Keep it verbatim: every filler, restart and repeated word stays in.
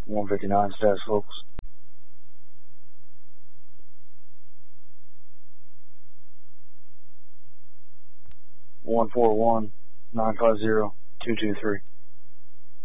one fifty-nine, status locals. one four one, nine five zero, two two three.